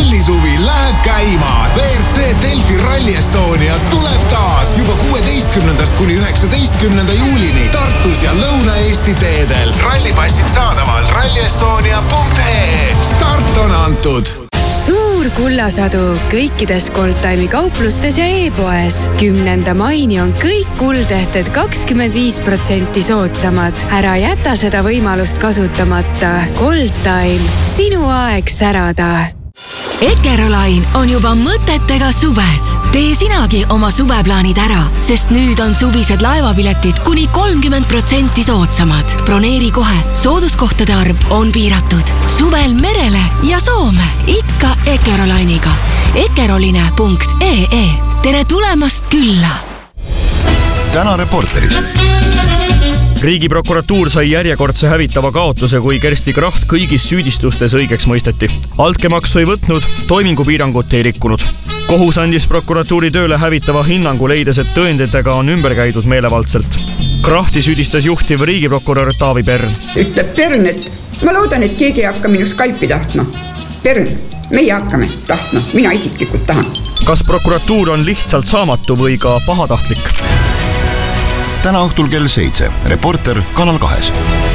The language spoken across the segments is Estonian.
rallisuvi läheb käima. WRC Delfi Rally Estonia tuleb taas juba 16. kuni 19. juulini Tartus ja Lõuna-Eesti teedel. Rallipassid saadaval rallyestonia.ee. Start on antud. Suur kullasadu kõikides Goldtime'i kauplustes ja e-poes. 10. maini on kõik kuldehted 25% soodsamad. Ära jäta seda võimalust kasutamata. Goldtime. Sinu aeg särada. Eckerolain on juba mõtetega suves. Tee sinagi oma suveplaanid ära, sest nüüd on suvised laevapiletid kuni 30% soodsamad. Broneeri kohe. Sooduskohtade arv on piiratud. Suvel merele ja Soome. Ikka Eckerolainiga. Eckeroline.ee. Tere tulemast külla! Täna reporteris. Riigiprokuratuur sai järjekordse hävitava kaotuse, kui Kersti Kracht kõigis süüdistustes õigeks mõisteti. Altkäemaksu ei võtnud, toimingupiirangut ei rikkunud. Kohus andis prokuratuuri tööle hävitava hinnangu, leides, et tõenditega on ümber käidud meelevaldselt. Krahti süüdistas juhtiv riigiprokurör Taavi Pern. Ütleb Pern, et ma loodan, et keegi ei hakka minu Skype'i tahtma. Pern, meie hakkame tahtma, mina isiklikult tahan. Kas prokuratuur on lihtsalt saamatu või ka pahatahtlik? Täna õhtul kell 7. Reporter Kanal 2.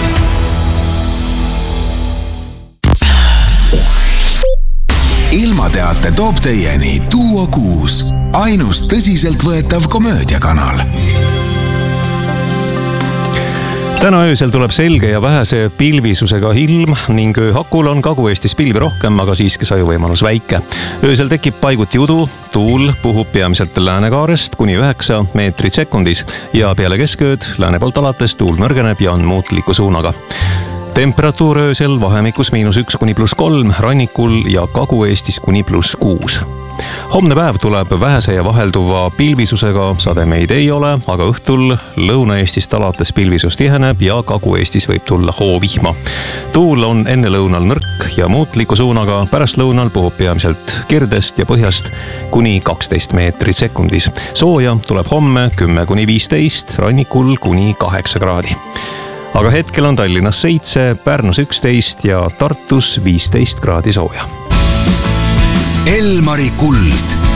Ilmateate toob teieni Duo 6. Ainus tõsiselt võetav komöödiakanal. Täna öösel tuleb selge ja vähese pilvisusega ilm ning ööhakul on Kagu-Eestis pilvi rohkem, aga siiski sajuvõimalus väike. Öösel tekib paiguti udu, tuul puhub peamiselt läänekaarest kuni 9 meetrit sekundis ja peale keskööd lääne poolt alates tuul nõrgeneb ja on muutliku suunaga. Temperatuur öösel vahemikus -1 kuni +3, rannikul ja Kagu-Eestis kuni +6. Homne päev tuleb vähese ja vahelduva pilvisusega, sademeid ei ole, aga õhtul Lõuna-Eestist alates pilvisus tiheneb ja Kagu-Eestis võib tulla hoovihma. Tuul on enne lõunal nõrk ja muutliku suunaga, pärast lõunal puhub peamiselt kirdest ja põhjast kuni 12 meetrit sekundis. Sooja tuleb homme 10 kuni 15, rannikul kuni 8 kraadi. Aga hetkel on Tallinnas 7, Pärnus 11 ja Tartus 15 kraadi sooja. Elmari kuld.